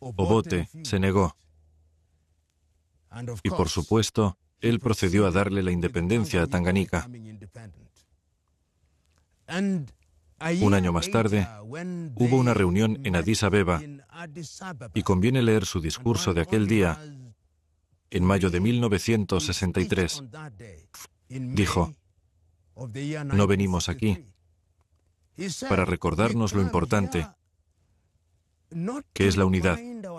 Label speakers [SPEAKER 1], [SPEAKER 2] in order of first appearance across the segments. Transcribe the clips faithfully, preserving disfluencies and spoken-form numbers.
[SPEAKER 1] Obote se negó. Y por supuesto, él procedió a darle la independencia a Tanganica. Un año más tarde, hubo una reunión en Addis Abeba y conviene leer su discurso de aquel día, en mayo de mil novecientos sesenta y tres. Dijo: no venimos aquí para recordarnos lo importante que es la unidad.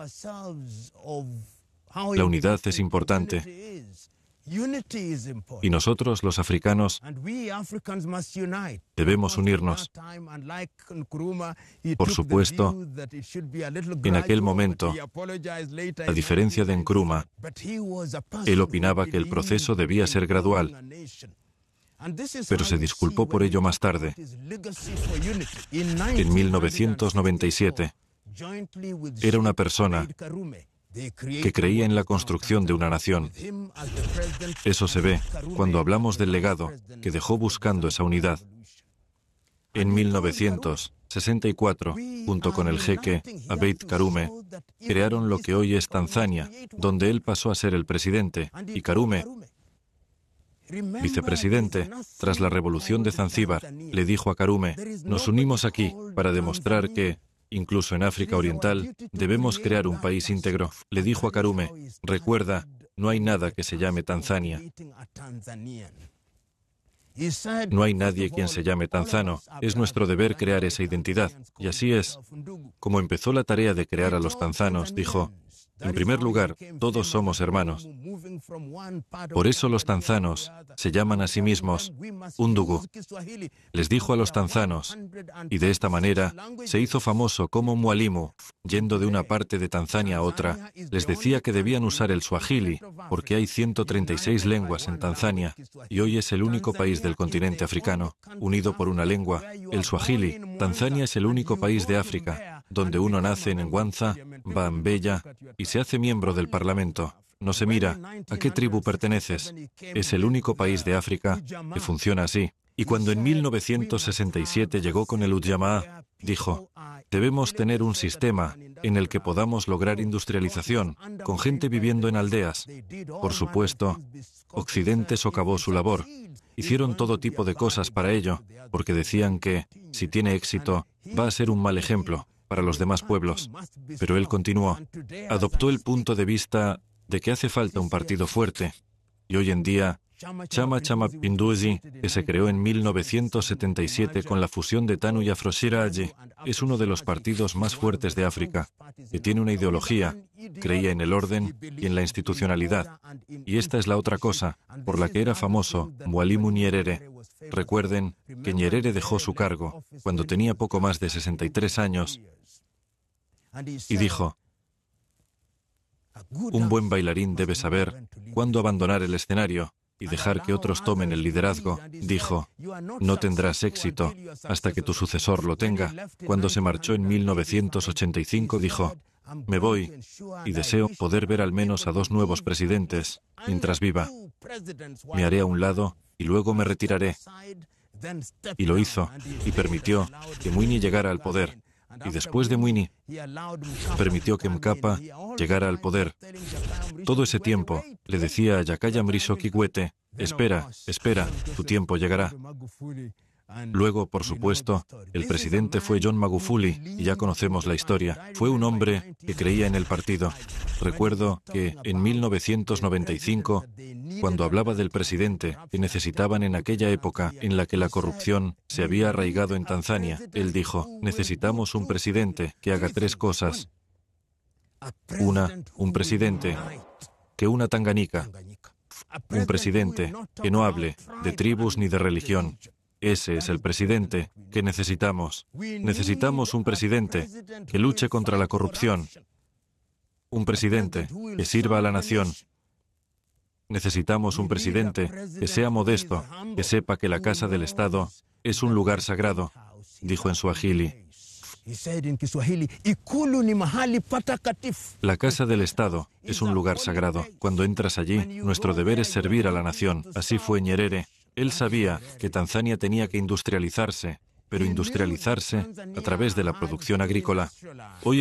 [SPEAKER 1] La unidad es importante. Y nosotros, los africanos, debemos unirnos. Por supuesto, en aquel momento, a diferencia de Nkrumah, él opinaba que el proceso debía ser gradual, pero se disculpó por ello más tarde, en mil novecientos noventa y siete. Era una persona que creía en la construcción de una nación. Eso se ve cuando hablamos del legado que dejó buscando esa unidad. En mil novecientos sesenta y cuatro, junto con el jeque Abeid Karume, crearon lo que hoy es Tanzania, donde él pasó a ser el presidente, y Karume, vicepresidente. Tras la revolución de Zanzíbar, le dijo a Karume: nos unimos aquí para demostrar que, incluso en África Oriental, debemos crear un país íntegro. Le dijo a Karume: recuerda, no hay nada que se llame Tanzania. No hay nadie quien se llame tanzano. Es nuestro deber crear esa identidad. Y así es. Como empezó la tarea de crear a los tanzanos, dijo: en primer lugar, todos somos hermanos. Por eso los tanzanos se llaman a sí mismos Undugu. Les dijo a los tanzanos, y de esta manera se hizo famoso como Mwalimu. Yendo de una parte de Tanzania a otra, les decía que debían usar el suajili, porque hay ciento treinta y seis lenguas en Tanzania, y hoy es el único país del continente africano, unido por una lengua, el suajili. Tanzania es el único país de África, donde uno nace en Ngwanza, va a Mbeya y se hace miembro del Parlamento. No se mira a qué tribu perteneces. Es el único país de África que funciona así. Y cuando en mil novecientos sesenta y siete llegó con el Ujamaa, dijo: debemos tener un sistema en el que podamos lograr industrialización, con gente viviendo en aldeas. Por supuesto, Occidente socavó su labor. Hicieron todo tipo de cosas para ello, porque decían que, si tiene éxito, va a ser un mal ejemplo para los demás pueblos. Pero él continuó. Adoptó el punto de vista de que hace falta un partido fuerte. Y hoy en día, Chama Cha Mapinduzi, que se creó en mil novecientos setenta y siete con la fusión de TANU y Afroshirazi, es uno de los partidos más fuertes de África, que tiene una ideología, creía en el orden y en la institucionalidad. Y esta es la otra cosa, por la que era famoso Mwalimu Nyerere. Recuerden que Nyerere dejó su cargo cuando tenía poco más de sesenta y tres años y dijo: un buen bailarín debe saber cuándo abandonar el escenario y dejar que otros tomen el liderazgo. Dijo: no tendrás éxito hasta que tu sucesor lo tenga. Cuando se marchó en mil novecientos ochenta y cinco dijo: me voy y deseo poder ver al menos a dos nuevos presidentes mientras viva. Me haré a un lado y luego me retiraré. Y lo hizo y permitió que Mwinyi llegara al poder. Y después de Mwinyi, permitió que Mkapa llegara al poder. Todo ese tiempo le decía a Jakaya Mrisho Kikwete: espera, espera, tu tiempo llegará. Luego, por supuesto, el presidente fue John Magufuli, y ya conocemos la historia. Fue un hombre que creía en el partido. Recuerdo que en mil novecientos noventa y cinco, cuando hablaba del presidente que necesitaban en aquella época en la que la corrupción se había arraigado en Tanzania, él dijo: necesitamos un presidente que haga tres cosas. Una, un presidente que una Tanganica. Un presidente que no hable de tribus ni de religión. Ese es el presidente que necesitamos. Necesitamos un presidente que luche contra la corrupción. Un presidente que sirva a la nación. Necesitamos un presidente que sea modesto, que sepa que la casa del Estado es un lugar sagrado, dijo en suajili. La casa del Estado es un lugar sagrado. Cuando entras allí, nuestro deber es servir a la nación. Así fue Nyerere. Él sabía que Tanzania tenía que industrializarse, pero industrializarse a través de la producción agrícola. Hoy